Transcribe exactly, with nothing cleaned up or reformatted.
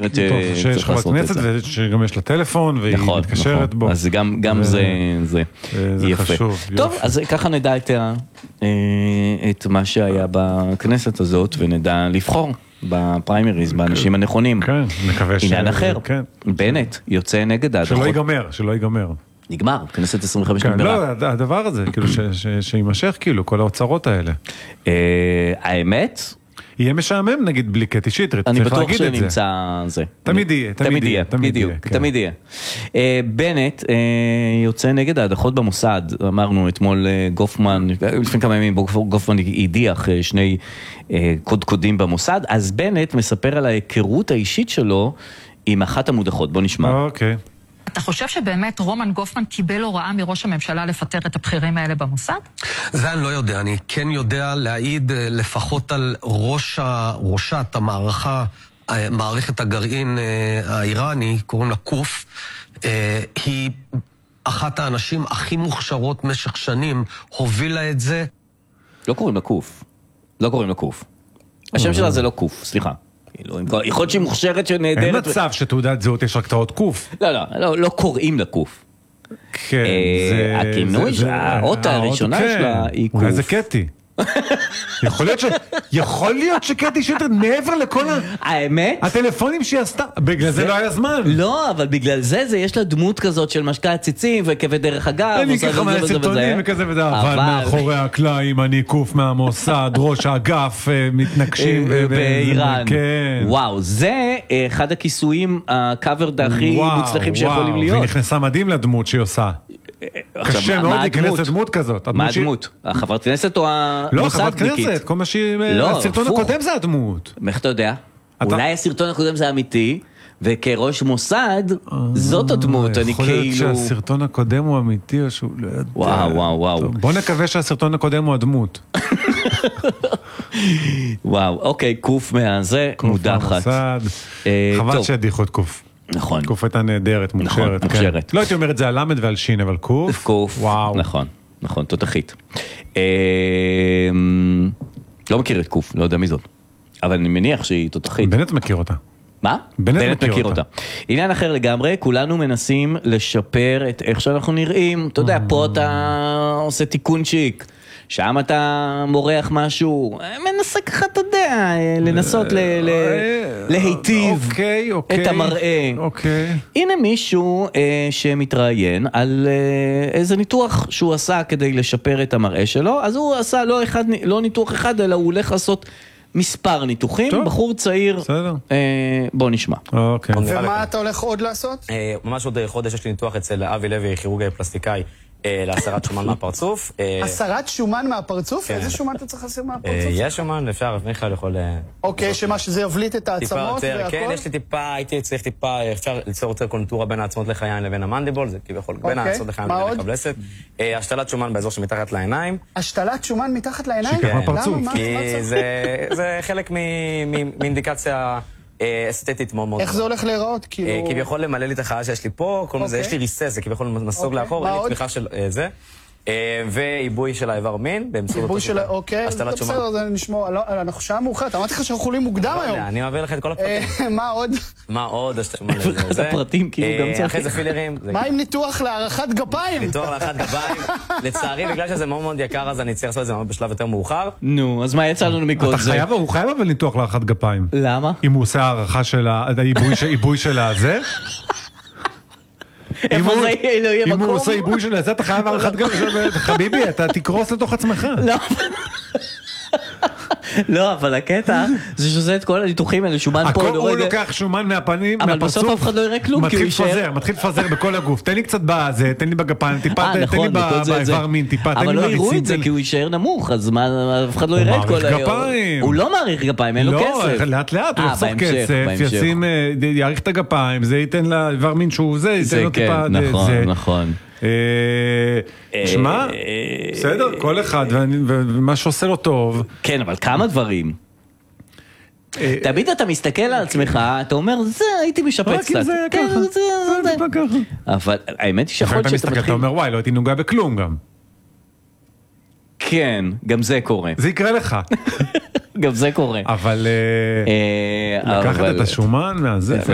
אומרת שיש חברת כנסת ושגם יש לה טלפון והיא מתקשרת בו. אז גם זה יפה. טוב, אז ככה נדע את מה שהיה בכנסת הזאת, ונדע לבחור בפריימריז, באנשים הנכונים. כן, מקווה ש... עניין אחר, בנט יוצא נגד ההדחות. שלא ייגמר, שלא ייגמר. נגמר, כנסת עשרים וחמש נגמרה. לא, הדבר הזה, כאילו, שימשך, כאילו, כל ההוצרות האלה. האמת... יהיה משעמם, נגיד, בלי קטי שטרית. אני בטוח שנמצא זה. תמיד יהיה, תמיד יהיה. בדיוק, תמיד יהיה. בנט יוצא נגד ההדחות במוסד. אמרנו אתמול גופמן, לפני כמה ימים גופמן הדיח שני קודקודים במוסד, אז בנט מספר על ההיכרות האישית שלו עם אחת המודחות. בוא נשמע. אוקיי. אתה חושב שבאמת רומן גופמן קיבל הוראה מראש הממשלה לפטר את הבכירים האלה במוסד? זה אני לא יודע, אני כן יודע להעיד לפחות על ראש ראשת המערכה, מערכת הגרעין האיראני, קוראים לה קוף, היא אחת האנשים הכי מוכשרות משך שנים, הובילה את זה. לא קוראים לה קוף, לא קוראים לה קוף. השם שלה זה לא קוף, סליחה. יכול להיות שהיא מוכשרת שנהדרת. אין מצב שתעודת זהות יש רק תאות קוף. לא, לא, לא קוראים לה קוף. כן, זה... הכינוי, האות הראשונה שלה היא קוף. אולי זה קטי. יכול להיות ש... יכול להיות שקטי שטרית מעבר לכל ה... האמת? הטלפונים שהיא עשתה. בגלל זה לא היה זמן. לא, אבל בגלל זה, זה יש לה דמות כזאת של משקע הציצים וכבד דרך אגב. אני ככה מהסרטונים וכזה וזה. אבל מאחורי הקלעים אני קוף מהמוסד, ראש האגף, מתנגשים. באיראן. וואו, זה אחד הכיסויים, הקאברד הכי מוצלחים שיכולים להיות. והיא נכנסה מדהים לדמות שהיא עושה. קשה מאוד להיכנס לדמות כזאת. מה הדמות? החברת כנסת או המוסדניקית? לא, חברת כנסת, כל מה שהיא... הסרטון הקודם זה הדמות. איך אתה יודע? אולי הסרטון הקודם זה אמיתי, וכראש מוסד, זאת הדמות, אני כאילו... יכול להיות שהסרטון הקודם הוא אמיתי, או שהוא לא יודע... וואו, וואו, וואו. בוא נקווה שהסרטון הקודם הוא הדמות. וואו, אוקיי, קוף מהזה, מודחת. קוף מהמוסד. חבל שהדיחו את קוף. נכון. קוף הייתה נהדרת, מוכשרת. מוכשרת. לא הייתי אומר את זה על למד ועל שין, אבל קוף. קוף, נכון, נכון, תותחית. לא מכיר את קוף, לא יודע מי זאת. אבל אני מניח שהיא תותחית. בנט מכיר אותה. מה? בנט מכיר אותה. עניין אחר לגמרי, כולנו מנסים לשפר את איך שאנחנו נראים. אתה יודע, פה אתה עושה תיקון שיק. שם אתה מורח משהו, מנסה ככה, אתה יודע, לנסות להיטיב את המראה. הנה מישהו שמתראיין על איזה ניתוח שהוא עשה כדי לשפר את המראה שלו, אז הוא עשה לא ניתוח אחד, אלא הוא הולך לעשות מספר ניתוחים, בחור צעיר, בוא נשמע. ומה אתה הולך עוד לעשות? ממש עוד חודש יש לי ניתוח אצל אבי לוי, כירורגי פלסטיקאי, להסרת שומן מהפרצוף. הסרת שומן מהפרצוף? איזה שומן אתה צריך להסיר מהפרצוף? יש שומן, אפשר, מיכאל יכול... אוקיי, שמה שזה יבליט את העצמות והכל? כן, יש לי טיפה, הייתי צריך טיפה, אפשר ליצור יותר קונטורה בין העצמות לחיים לבין המנדיבול, זה כביכול בין העצמות לחיים לבין הקבלסת. השתלת שומן באזור שמתחת לעיניים. השתלת שומן מתחת לעיניים? שככה פרצוף. כי זה חלק מאינדיקציה... אסתטית מאוד מאוד. איך זה הולך להיראות? כביכול למלא לי את החיה שיש לי פה, יש לי ריסס, זה כביכול מסוג לאחור, אין לי תמיכה של זה. ועיבוי של האיבר מין, עיבוי של, אוקיי, זה בסדר, זה נשמע, אנחנו שעה מאוחרת, אמרתי לך שאנחנו חולים מוקדם היום. אני מעביר לך את כל הפרטים. מה עוד? מה עוד? את הפרטים, כאילו גם צריך. אחרי זה פילרים. מה עם ניתוח להערכת גפיים? ניתוח להערכת גפיים. לצערי, בגלל שזה מאוד מאוד יקר, אז אני צריך לעשות את זה בשלב יותר מאוחר. נו, אז מה יצא לנו מכל זה? הוא חייב אבל ניתוח להערכת גפיים. למה? אם הוא עושה הערכה של העיבוי של הזה. איפה זה לא יהיה מקום? אם הוא עושה עיבוי של זה, אתה חייב הערכת גפיים. חביבי, אתה תקרוס לתוך עצמך. לא. לא, אבל הקטע זה שעושה את כל הניתוחים האלה, שומן פה, הוא לוקח שומן מהפנים, אבל בסוף אף אחד לא יראה כלום, מתחיל לפזר, מתחיל לפזר בכל הגוף, תן לי קצת בזה, תן לי בגפיים, טיפה, תן לי באיבר מין, טיפה, תן לי אבל לא בריצים. יראו את זה כי הוא יישאר נמוך, אז אף אחד לא יראה את כל היום. הוא לא מעריך גפיים, אין לו כסף. לא, לאט לאט, הוא יחסוך כסף, ישים, יעריך את הגפיים, זה ייתן לאיבר מין שהוא זה, ייתן לו טיפה, נכון, נכון. שמע, בסדר, כל אחד ומה שעושה לו טוב. כן, אבל כמה דברים. תמיד אתה מסתכל על עצמך, אתה אומר, זה, הייתי משפץ קצת. רק אם זה היה ככה, זה היה טיפה ככה. אבל האמת היא שיכול להיות שאתה מתחיל... אתה אומר, וואי, לא הייתי נוגע בכלום גם. כן, גם זה קורה. זה יקרה לך. גם זה קורה. אבל לקחת את השומן מהזה.